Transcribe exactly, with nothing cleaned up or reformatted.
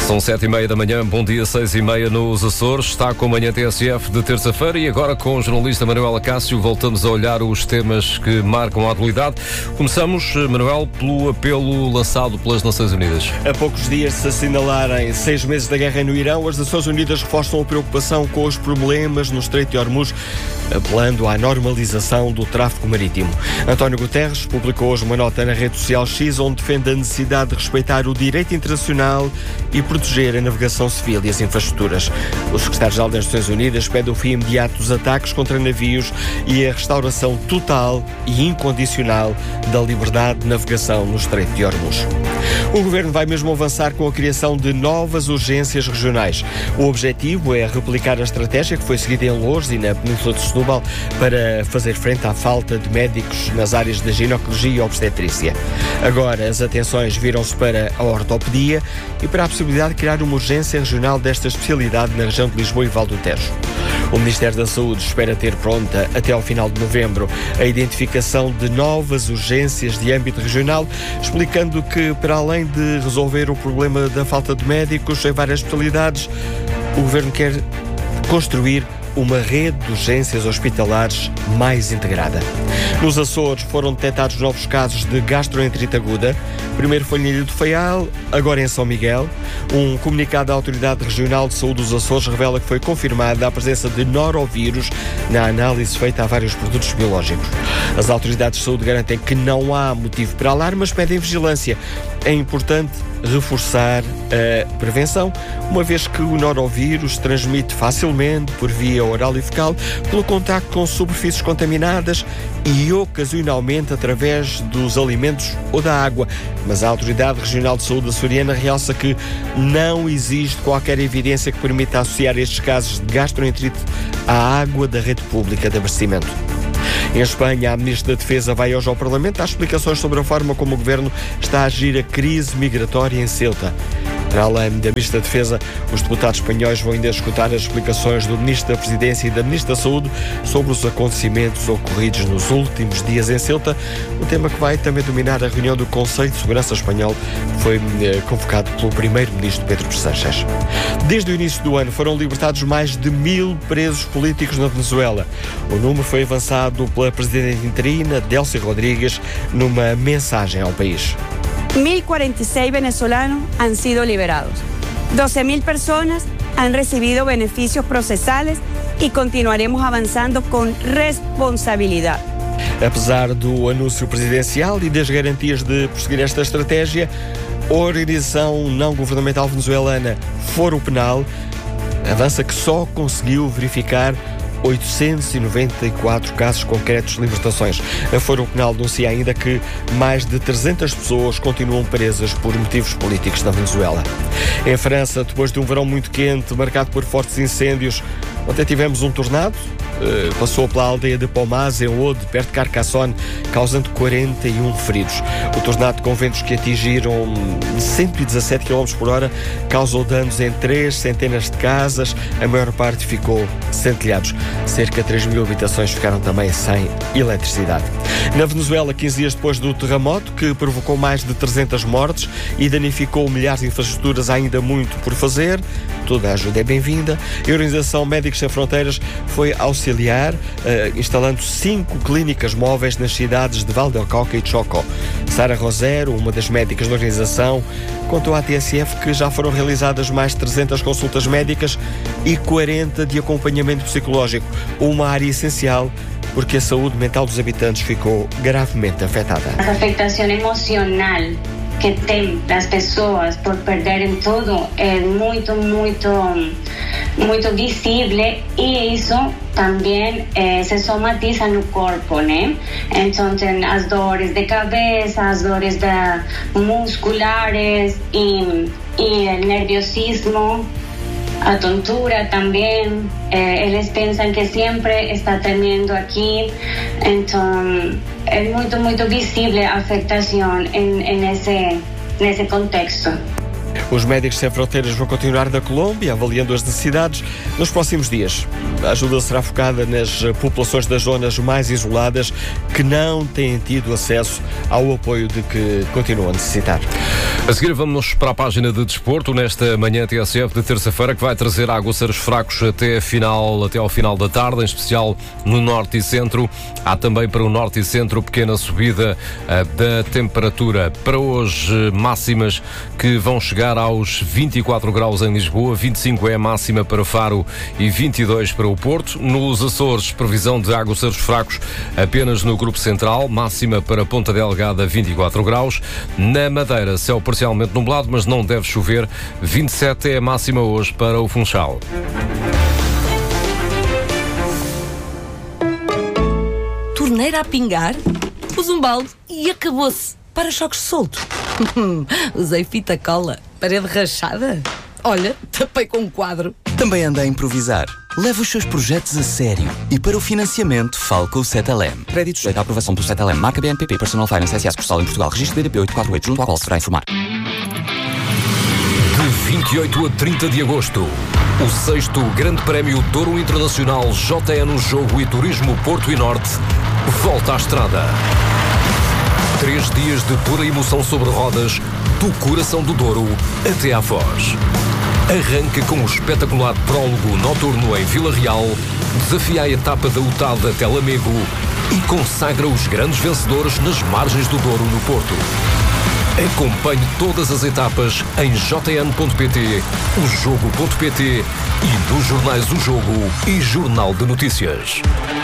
São sete e meia da manhã, bom dia, seis e meia nos Açores. Está com a Manhã T S F de terça-feira e agora com o jornalista Manuel Acácio voltamos a olhar os temas que marcam a atualidade. Começamos, Manuel, pelo apelo lançado pelas Nações Unidas. A poucos dias de se assinalarem seis meses da guerra no Irão, as Nações Unidas reforçam a preocupação com os problemas no Estreito de Hormuz, apelando à normalização do tráfego marítimo. António Guterres publicou hoje uma nota na rede social X onde defende a necessidade de respeitar o direito internacional e proteger a navegação civil e as infraestruturas. O secretário-geral das Nações Unidas pede o fim imediato dos ataques contra navios e a restauração total e incondicional da liberdade de navegação no Estreito de Hormuz. O Governo vai mesmo avançar com a criação de novas urgências regionais. O objetivo é replicar a estratégia que foi seguida em Loures e na Península de Setúbal para fazer frente à falta de médicos nas áreas da ginecologia e obstetrícia. Agora as atenções viram-se para a ortopedia e para a possibilidade de criar uma urgência regional desta especialidade na região de Lisboa e Val do Tejo. O Ministério da Saúde espera ter pronta até ao final de novembro a identificação de novas urgências de âmbito regional, explicando que, para além de resolver o problema da falta de médicos em várias especialidades, o Governo quer construir uma rede de urgências hospitalares mais integrada. Nos Açores foram detectados novos casos de gastroenterite aguda. Primeiro foi na Ilha do Faial, agora em São Miguel. Um comunicado da Autoridade Regional de Saúde dos Açores revela que foi confirmada a presença de norovírus na análise feita a vários produtos biológicos. As autoridades de saúde garantem que não há motivo para alarme, mas pedem vigilância. É importante reforçar a prevenção, uma vez que o norovírus se transmite facilmente por via oral e fecal, pelo contacto com superfícies contaminadas e ocasionalmente através dos alimentos ou da água. Mas a Autoridade Regional de Saúde açoriana realça que não existe qualquer evidência que permita associar estes casos de gastroenterite à água da rede pública de abastecimento. Em Espanha, a Ministra da Defesa vai hoje ao Parlamento dar explicações sobre a forma como o Governo está a agir a crise migratória em Ceuta. Para além da Ministra da Defesa, os deputados espanhóis vão ainda escutar as explicações do Ministro da Presidência e da Ministra da Saúde sobre os acontecimentos ocorridos nos últimos dias em Ceuta, um tema que vai também dominar a reunião do Conselho de Segurança Espanhol, que foi eh, convocado pelo Primeiro-Ministro Pedro Sánchez. Desde o início do ano foram libertados mais de mil presos políticos na Venezuela. O número foi avançado pela Presidente interina, Delcy Rodríguez, numa mensagem ao país. mil cuarenta y seis venezolanos han sido liberados. doce mil personas han recibido beneficios procesales y continuaremos avanzando con responsabilidad. Apesar do anúncio presidencial e das garantias de prosseguir esta estratégia, a organização não governamental venezuelana Foro Penal avança que só conseguiu verificar oitocentos e noventa e quatro casos concretos de libertações. A Foro Penal denuncia ainda que mais de trezentas pessoas continuam presas por motivos políticos na Venezuela. Em França, depois de um verão muito quente, marcado por fortes incêndios, ontem tivemos um tornado, uh, passou pela aldeia de Pomaz, em Aude, perto de Carcassonne, causando quarenta e um feridos. O tornado, com ventos que atingiram cento e dezassete quilómetros por hora, causou danos em três centenas de casas, a maior parte ficou sem telhados. Cerca de três mil habitações ficaram também sem eletricidade. Na Venezuela, quinze dias depois do terremoto, que provocou mais de trezentas mortes e danificou milhares de infraestruturas, há ainda muito por fazer. Toda a ajuda é bem-vinda. A Organização Médicos Sem Fronteiras foi auxiliar, uh, instalando cinco clínicas móveis nas cidades de Val del Cauca e Chocó. Sara Rosero, uma das médicas da organização, contou à T S F que já foram realizadas mais de trezentas consultas médicas e quarenta de acompanhamento psicológico, uma área essencial porque a saúde mental dos habitantes ficou gravemente afetada. A afectação emocional que tem as pessoas por perderem tudo é muito, muito, muito visível e isso também eh, se somatiza no corpo, né? Então, as dores de cabeça, as dores da musculares e, e o nerviosismo, a tontura também. Eh, eles pensam que sempre está tremendo aqui, então é muito, muito visível a afetação em, em esse, nesse contexto. Os Médicos Sem Fronteiras vão continuar na Colômbia, avaliando as necessidades nos próximos dias. A ajuda será focada nas populações das zonas mais isoladas que não têm tido acesso ao apoio de que continuam a necessitar. A seguir vamos para a página de desporto nesta manhã T S F de terça-feira, que vai trazer aguaceiros fracos até, a final, até ao final da tarde, em especial no norte e centro. Há também para o norte e centro pequena subida uh, da temperatura. Para hoje, máximas que vão chegar aos vinte e quatro graus em Lisboa, vinte e cinco é a máxima para Faro e vinte e dois para o Porto. Nos Açores, previsão de aguaceiros fracos apenas no grupo central, máxima para Ponta Delgada, vinte e quatro graus. Na Madeira, céu parcialmente nublado, mas não deve chover, vinte e sete é a máxima hoje para o Funchal. Torneira a pingar, pus um balde e acabou-se. Para-choques solto. Usei fita cola. Parede rachada. Olha, tapei com um quadro. Também anda a improvisar. Leve os seus projetos a sério. E para o financiamento, fale com o Cetelem. Crédito sujeito à aprovação do Cetelem. Marca B N P P Personal Finance S A sucursal em Portugal. Registro B D P oito quatro oito, junto ao qual se deverá informar. De vinte e oito a trinta de agosto, o sexto Grande Prémio Douro Internacional J N Jogo e Turismo Porto e Norte volta à estrada. Três dias de pura emoção sobre rodas, do coração do Douro até à Foz. Arranca com o espetacular prólogo noturno em Vila Real, desafia a etapa da U T A D até Lamego e consagra os grandes vencedores nas margens do Douro no Porto. Acompanhe todas as etapas em j n ponto p t, o jogo ponto p t e nos jornais O Jogo e Jornal de Notícias.